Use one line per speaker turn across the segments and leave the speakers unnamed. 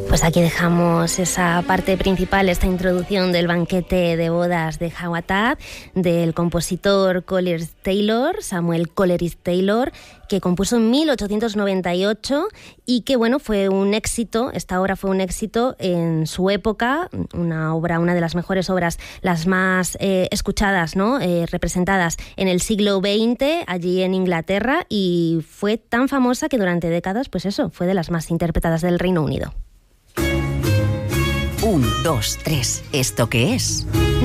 Pues aquí dejamos esa parte principal, esta introducción del banquete de bodas de Jawatad, del compositor Samuel Coleridge Taylor, que compuso en 1898 y que, bueno, fue un éxito. Esta obra fue un éxito en su época, una de las mejores obras, las más escuchadas, ¿no? Representadas en el siglo XX, allí en Inglaterra, y fue tan famosa que durante décadas, pues eso, fue de las más interpretadas del Reino Unido.
1, 2, 3. ¿Esto qué es?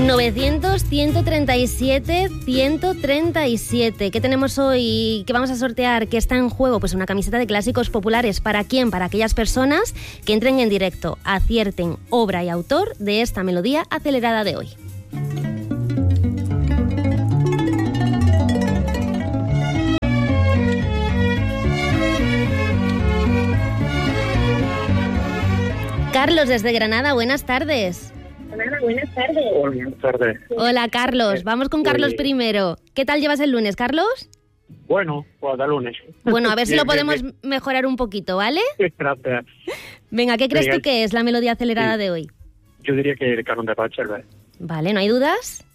900-137-137. ¿Qué tenemos hoy? ¿Qué vamos a sortear? ¿Qué está en juego? Pues una camiseta de Clásicos Populares. ¿Para quién? Para aquellas personas que entren en directo, acierten obra y autor de esta melodía acelerada de hoy. Carlos, desde Granada, buenas tardes.
Hola, buenas tardes.
Hola, buenas tardes.
Hola, Carlos. Vamos con Carlos primero. ¿Qué tal llevas el lunes, Carlos?
Bueno, pues de lunes.
Bueno, a ver si
Bien,
lo podemos
bien.
mejorar un poquito, ¿vale?
Gracias.
Venga, ¿qué crees
Venga.
tú que es la melodía acelerada de hoy?
Yo diría que el canon de Pachelbel.
Vale, ¿no hay dudas?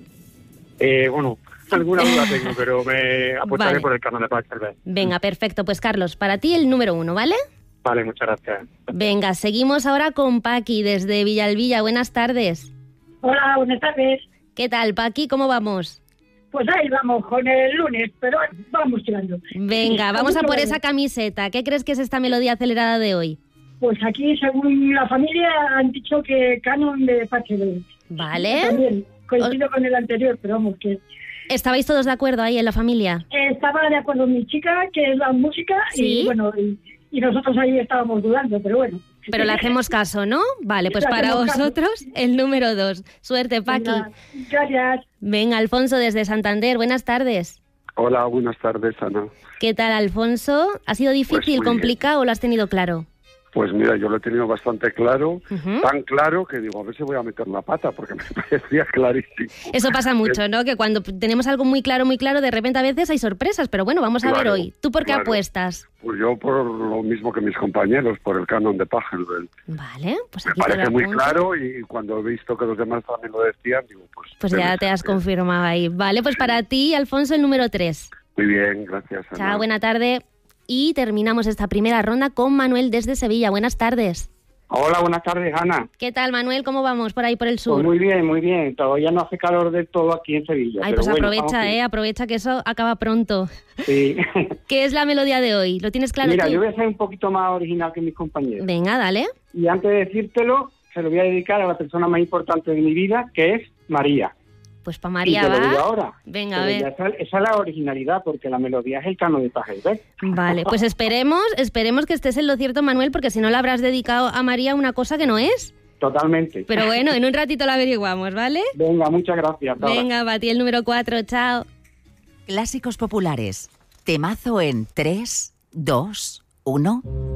Bueno, alguna duda tengo, pero me apostaré
Vale.
por el canon de Pachelbel.
Venga, perfecto. Pues Carlos, para ti el número 1, ¿vale?
Vale, muchas gracias.
Venga, seguimos ahora con Paqui desde Villalbilla. Buenas tardes.
Hola, buenas tardes.
¿Qué tal, Paqui? ¿Cómo vamos?
Pues ahí vamos con el lunes, pero vamos tirando.
Venga, vamos a por esa camiseta. ¿Qué crees que es esta melodía acelerada de hoy?
Pues aquí, según la familia, han dicho que canon de Pachelbel.
Vale.
También coincido con el anterior, pero vamos, que
¿Estabais todos de acuerdo ahí en la familia?
estaba de acuerdo mi chica, que es la música,
¿Sí?
y bueno, y nosotros ahí estábamos dudando, pero bueno.
Pero le hacemos caso, ¿no? Vale, pues
Le
para
hacemos caso.
vosotros el número 2. Suerte, Paqui.
Venga, gracias.
Venga, Alfonso desde Santander. Buenas tardes.
Hola, buenas tardes, Ana.
¿Qué tal, Alfonso? ¿Ha sido difícil,
Pues muy
complicado o lo has tenido claro?
Pues mira, yo lo he tenido bastante claro,
Ujú.
tan claro que digo, a ver si voy a meter la pata, porque me parecía clarísimo.
Eso pasa mucho, ¿no? Que cuando tenemos algo muy claro, de repente a veces hay sorpresas. Pero bueno, vamos a ver
Claro,
hoy. ¿Tú por qué
claro.
apuestas?
Pues yo por lo mismo que mis compañeros, por el canon de Pachelbel.
Vale, pues
Me
aquí te lo
parece muy
apunto.
claro y cuando he visto que los demás también lo decían, digo, pues...
Pues ya
debe
te
ser
has
que-
confirmado ahí. Vale, pues para ti, Alfonso, el número 3.
Muy bien, gracias, Ana.
Chao, buena tarde. Y terminamos esta primera ronda con Manuel desde Sevilla. Buenas tardes.
Hola, buenas tardes, Ana.
¿Qué tal, Manuel? ¿Cómo vamos por ahí por el sur?
Pues muy bien, muy bien. Todavía no hace calor del todo aquí en Sevilla.
Ay,
pero
pues
bueno,
aprovecha,
vamos bien.
aprovecha que eso acaba pronto.
Sí.
¿Qué es la melodía de hoy? ¿Lo tienes claro
Mira,
tú?
yo voy a ser un poquito más original que mis compañeros.
Venga, dale.
Y antes de decírtelo, se lo voy a dedicar a la persona más importante de mi vida, que es María.
Pues para
Y
María
te lo digo
va.
ahora.
Venga, a
Pero
ver.
ya esa es la originalidad, porque la melodía es el canon de Pachelbel.
Vale, pues esperemos que estés en lo cierto, Manuel, porque si no le habrás dedicado a María una cosa que no es.
Totalmente.
Pero bueno, en un ratito lo averiguamos, ¿vale?
Venga, muchas gracias. Hasta ahora.
Venga, batí el número 4, chao.
Clásicos Populares. Temazo en 3, 2, 1.